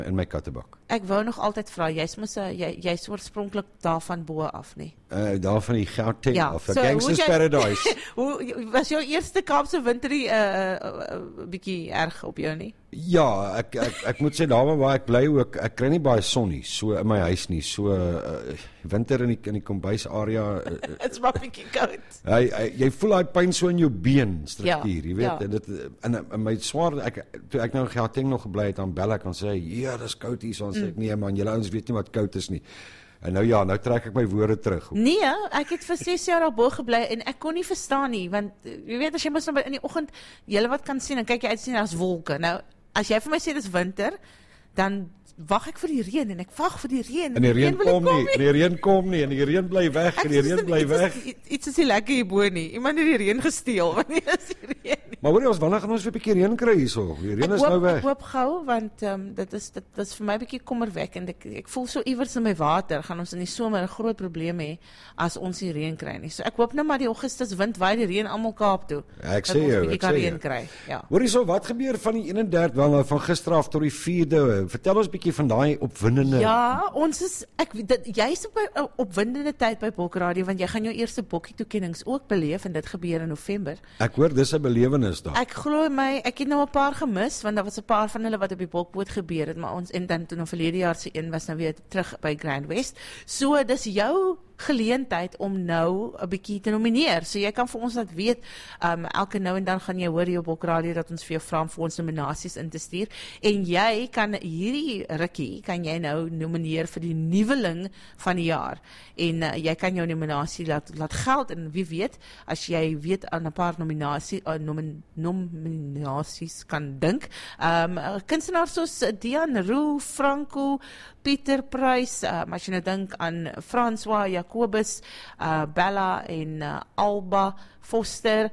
in my kattebak. Ek wou nog altyd vra, jy's oorspronklik daarvan bo af nie. Daar van die Gauteng af, so, Gangsters Paradise. Was jou eerste Kaapse winterie bietjie erg op jou nie? Ja, ek moet sê daar waar ek bly ook, ek kry nie baie son nie, so in my huis nie, so winter in die kombuis area. Dit's maar bietjie koud. Jy voel daai pyn so in jou beenstruktuur, jy weet, en dit in my swaar toe ek nou in Gauteng nog gebly het, dan bel ek en sê, ja, dis koud hier, so sê ek nee man, julle ouens weet nie wat koud is nie. En nou trek ek my woorde terug. Nee, ek het vir 6 jaar daarbo gebly en ek kon nie verstaan nie, want jy weet as jy mos in die oggend julle wat kan sien, dan kyk jy uit sien as wolke. Nou, as jy vir my sê dis winter, dan wag ek vir die reën en ek wag vir die reën. En die reën kom nie, en die reën kom nie, en die reën bly weg, en die reën bly weg. Iets is nie lekker hierbo nie. Iemand het die reën gesteel, want nie is die reën nie. Maar hoor jy, wanneer gaan ons weer 'n bietjie reën kry hierso? Die reën is nou weg. Ek hoop gou, want dit is vir my 'n bietjie kommerwekkend. Ek voel so iewers in my water, gaan ons in die somer 'n groot probleem hê as ons nie reën kry nie. So ek hoop nou maar die Augustus wind waai die reën almal Kaap toe. Ja, ek sê jou, ek sê reën kry. Ja. Hoor hierso, wat gebeur van die 31 wel nou van gister af tot die 4de? Vertel ons 'n bietjie van daai opwindende. Ja, ons is jy's op 'n opwindende tyd by Bokradio, want jy gaan jou eerste bokkie toekennings ook beleef en dit gebeur in November. Ek hoor dis 'n belewenis daar. Ek glo ek het nou 'n paar gemis, want daar was 'n paar van hulle wat op die bokboot gebeur het, maar ons en dan toe nou verlede jaar se een was nou weer terug by Grand West. So dis jou geleentheid om nou 'n bietjie te nomineer. So jy kan vir ons laat weet, elke nou en dan gaan jy hoor hier op Bokradio dat ons vir jou vra om vir ons nominasies in te stuur. En jy kan hierdie rukkie kan jy nou nomineer vir die nuweling van die jaar. En jy kan jou nominasie laat geld, en wie weet, as jy weet aan 'n paar nominasies kan dink. Kunstenaars soos Dian Roux, Franco, Pieter Prys, as jy nou dink aan François Jacobus, Bella en Alba Foster,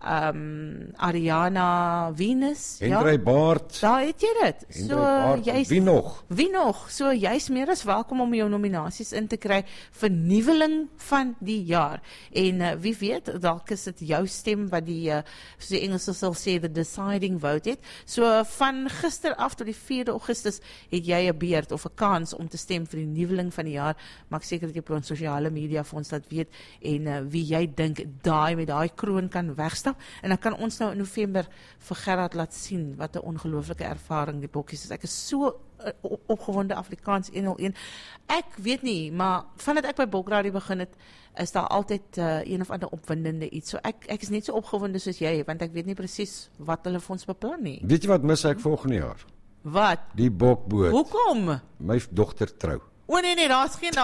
Ariana Venus, Hendrey Baart. Daar het jy dit. So wie nog? So jy's meer as welkom om jou nominasies in te kry vir nuweling van die jaar. En wie weet, dalk is dit jou stem wat die soos die Engelse sal sê, the deciding vote het. So van gister af tot die 4de Augustus het jy 'n beurt of 'n kans om te stem vir die nuweling van die jaar. Maak seker dat jy op ons sosiale media vir ons laat weet en wie jy dink met daai kroon kan wegstap, en dan kan ons nou in November vir Gerard laat sien wat 'n ongelooflike ervaring die bokkies is. Ek is so opgewonde Afrikaans 101. Ek weet nie, maar vandat ek by Bokradio begin het, is daar altyd een of ander opwindende iets. So ek is net so opgewonde soos jy, want ek weet nie presies wat hulle vir ons beplan nie. Weet jy wat mis ek volgende jaar? Wat? Die bokboot. Hoekom? My dogter trou. O nee, daar's geen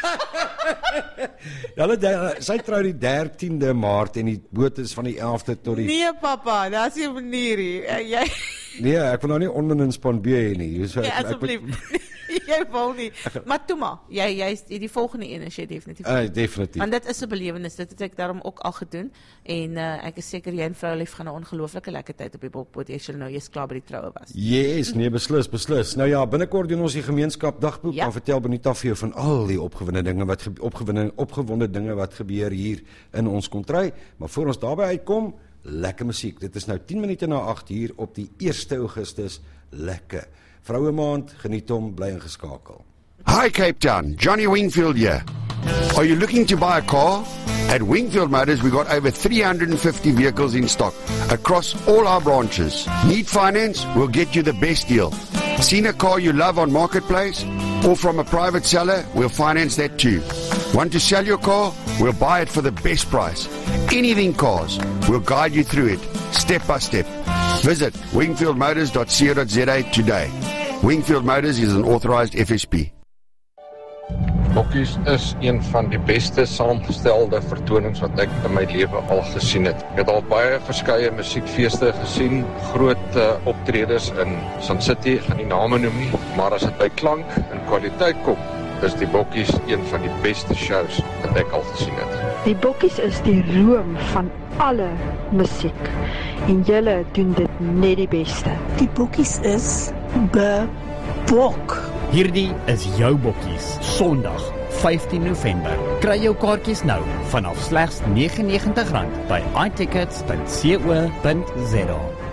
sy trou die 13de Maart en die boot is van die 11de tot die... Nee papa, daar is nie 'n manier hier. Nee, ek wil nou nie onmin span B hê nie. So, asseblief. Jy wil nie. Maar toe maar, jy die volgende een is jy definitief. Definitief. Want dit is 'n belewenis, dit het ek daarom ook al gedoen. En ek is seker jy en vrou lief gaan 'n ongelooflike lekker tyd op die bokboot hê, nou jy's klaar by die troue was. Yes, nee, beslis. Nou ja, binnekort doen ons die gemeenskap dagboek. Dan vertel Benita vir jou van al die opgewonde dinge wat gebeur hier in ons kontry. Maar voor ons daarby uitkom, lekker musiek. Dit is nou 10 minute na 8 hier op die 1 Augustus. Lekker. Vroue maand, geniet hom, bly ingeskakel. Hi Cape Town, Johnny Wingfield here. Are you looking to buy a car? At Wingfield Motors, we got over 350 vehicles in stock across all our branches. Need finance? We'll get you the best deal. Seen a car you love on Marketplace? Or from a private seller? We'll finance that too. Want to sell your car? We'll buy it for the best price. Anything cars, we'll guide you through it, step by step. Visit wingfieldmotors.co.za today. Wingfield Motors is an authorized FSP. Bokkies is een van die beste saamgestelde vertonings wat ek in my lewe al gesien het. Ek het al baie verskeie musiekfeeste gesien, groot optredes in Sun City, ek gaan nie name noem nie, maar as dit by klank en kwaliteit kom, is die Bokkies een van die beste shows wat ek al gesien het. Die Bokkies is die roem van alle musiek en julle doen dit net die beste. Die Bokkies is bok. Hierdie is jou Bokkies, Sondag 15 November. Kry jou kaartjies nou vanaf slegs R99 by itickets.co.za.